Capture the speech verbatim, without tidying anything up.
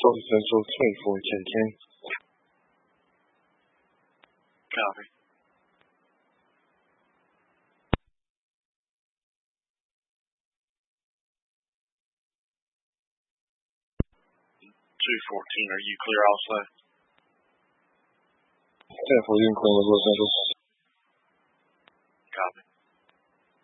South Central twenty-four ten ten. Copy. two fourteen, are you clear also? ten four, you can claim as Los Angeles.